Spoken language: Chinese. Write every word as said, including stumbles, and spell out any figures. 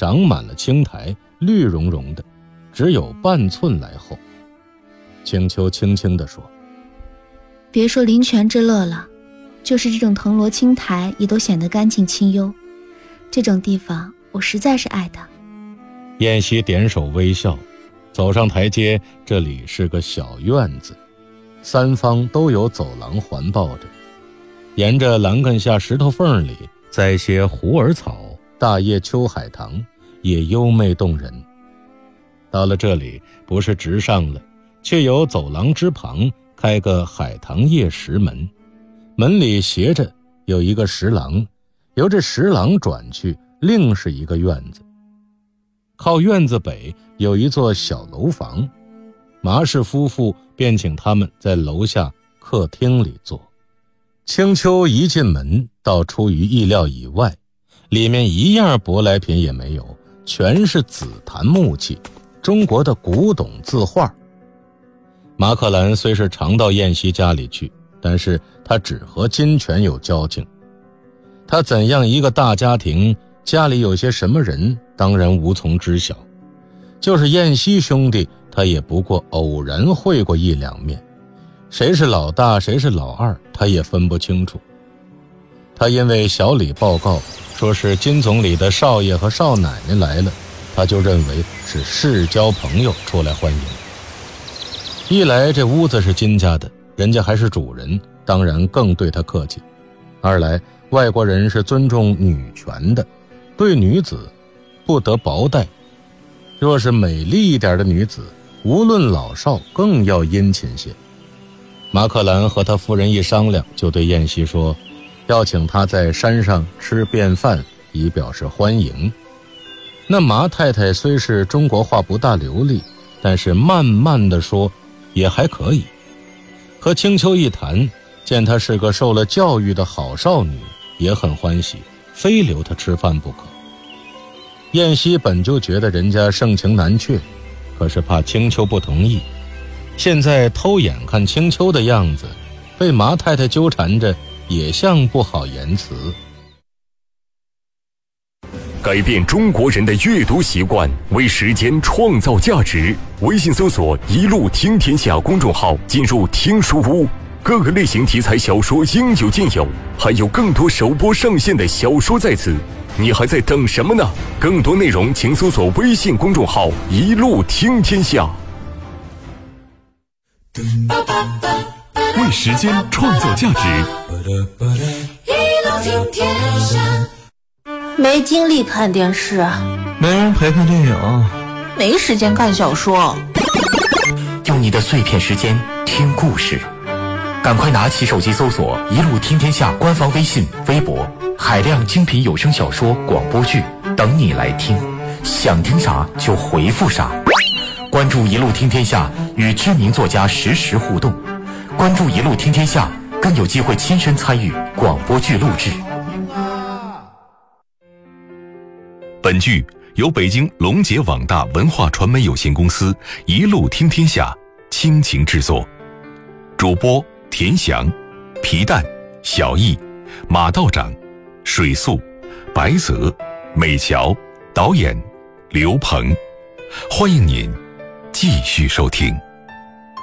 长满了青苔，绿茸茸的，只有半寸来厚。青丘轻轻地说： 别说林泉之乐了，就是这种藤萝青苔也都显得干净清幽，这种地方我实在是爱它。 燕西点手微笑，走上台阶，这里是个小院子，三方都有走廊环抱着，沿着栏杆下石头缝里栽些虎耳草、大叶秋海棠，也优美动人。到了这里，不是直上了，却有走廊之旁开个海棠叶石门，门里斜着有一个石廊，由这石廊转去，另是一个院子。靠院子北有一座小楼房，麻氏夫妇便请他们在楼下客厅里坐。青丘一进门，倒出于意料以外，里面一样舶来品也没有，全是紫檀木器，中国的古董字画。马可兰虽是常到燕西家里去，但是他只和金泉有交情。他怎样一个大家庭，家里有些什么人，当然无从知晓。就是燕西兄弟，他也不过偶然会过一两面，谁是老大谁是老二，他也分不清楚。他因为小李报告说是金总理的少爷和少奶奶来了，他就认为是世交朋友出来欢迎。一来这屋子是金家的，人家还是主人，当然更对他客气；二来外国人是尊重女权的，对女子不得薄待，若是美丽一点的女子，无论老少更要殷勤些。马可兰和他夫人一商量，就对燕西说，要请他在山上吃便饭，以表示欢迎。那麻太太虽是中国话不大流利，但是慢慢地说也还可以。和青丘一谈，见她是个受了教育的好少女，也很欢喜，非留她吃饭不可。燕西本就觉得人家盛情难却，可是怕青丘不同意，现在偷眼看青丘的样子，被麻太太纠缠着，也像不好言辞。 改变中国人的阅读习惯，为时间创造价值。微信搜索一路听天下公众号，进入听书屋，各个类型题材小说应有尽有，还有更多首播上线的小说在此，你还在等什么呢？更多内容请搜索微信公众号一路听天下。 为时间创造价值， 一路听天下。没精力看电视， 没人陪看电影， 没时间看小说。 用你的碎片时间听故事，赶快拿起手机搜索一路听天下官方微信微博，海量精品有声小说广播剧等你来听，想听啥就回复啥。关注一路听天下，与知名作家实时互动，关注一路听天下，更有机会亲身参与广播剧录制。 本剧由北京龙杰网大文化传媒有限公司一路听天下倾情制作，主播田翔、皮蛋、小易、马道长、水素、白泽、美乔，导演刘鹏。欢迎您继续收听。